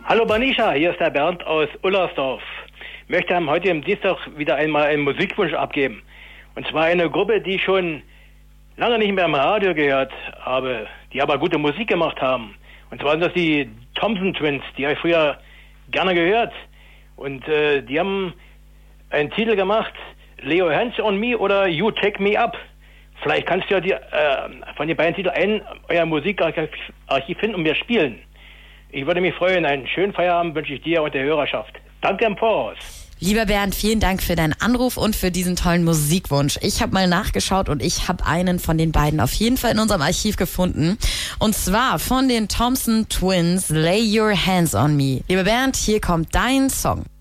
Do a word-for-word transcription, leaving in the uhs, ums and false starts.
Hallo Banisha, hier ist der Bernd aus Ullersdorf. Ich möchte am heutigen Dienstag wieder einmal einen Musikwunsch abgeben. Und zwar eine Gruppe, die ich schon lange nicht mehr im Radio gehört habe, die aber gute Musik gemacht haben. Und zwar sind das die Thompson Twins, die habe ich früher gerne gehört. Und äh, die haben einen Titel gemacht, Lay Your Hands on Me oder You Take Me Up. Vielleicht kannst du ja die, äh, von den beiden Titeln einen euer Musikarchiv finden und mir spielen. Ich würde mich freuen. Einen schönen Feierabend wünsche ich dir und der Hörerschaft. Danke im Voraus. Lieber Bernd, vielen Dank für deinen Anruf und für diesen tollen Musikwunsch. Ich habe mal nachgeschaut und ich habe einen von den beiden auf jeden Fall in unserem Archiv gefunden. Und zwar von den Thompson Twins, Lay Your Hands on Me. Lieber Bernd, hier kommt dein Song.